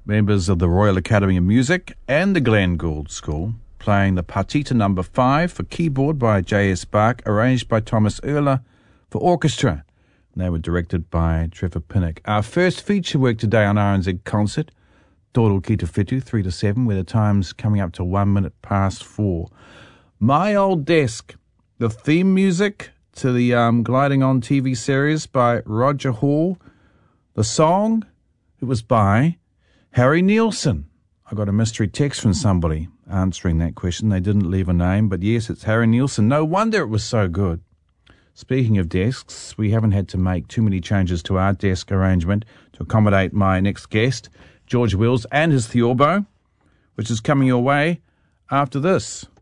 members of the Royal Academy of Music and the Glenn Gould School, playing the Partita No. 5 for keyboard by J.S. Bach, arranged by Thomas Erler for orchestra. And they were directed by Trevor Pinnock. Our first feature work today on RNZ Concert, Toro Ki Te Whetū, 3 to 7, where the time's coming up to 1 minute past 4. My Old Desk, the theme music to the Gliding On TV series by Roger Hall. The song, it was by Harry Nilsson. I got a mystery text from somebody answering that question. They didn't leave a name, but yes, it's Harry Nilsson. No wonder it was so good. Speaking of desks, we haven't had to make too many changes to our desk arrangement to accommodate my next guest, George Wills, and his Theorbo, which is coming your way after this.